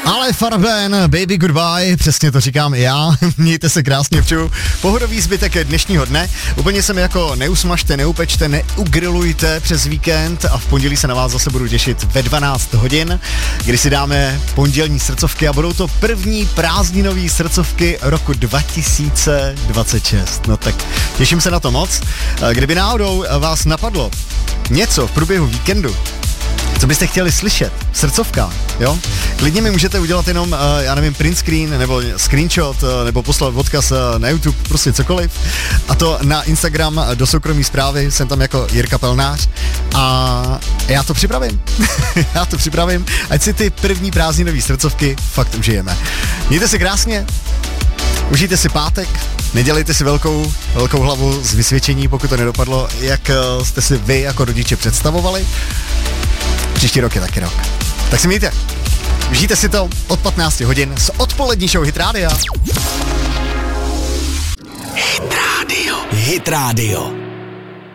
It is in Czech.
Ale Farben, baby goodbye, přesně to říkám i já, mějte se krásně, přeju pohodový zbytek dnešního dne, úplně se mi jako neusmažte, neupečte, neugrilujte přes víkend a v pondělí se na vás zase budu těšit ve 12 hodin, kdy si dáme pondělní srdcovky a budou to první prázdninové srdcovky roku 2026, no tak těším se na to moc. Kdyby náhodou vás napadlo něco v průběhu víkendu, co byste chtěli slyšet v srdcovkách, jo? Klidně mi můžete udělat jenom, já nevím, print screen, nebo screenshot, nebo poslat odkaz na YouTube, prostě cokoliv. A to na Instagram do soukromí zprávy, jsem tam jako Jirka Pelnář a já to připravím. Já to připravím, ať si ty první prázdninové srdcovky fakt užijeme. Mějte se krásně, užijte si pátek, nedělejte si velkou hlavu z vysvědčení, pokud to nedopadlo, jak jste si vy jako rodiče představovali. Příští rok je taky rok. Tak si mějte. Užijte si to od 15 hodin s odpolední show Hit Radio. Hit Radio.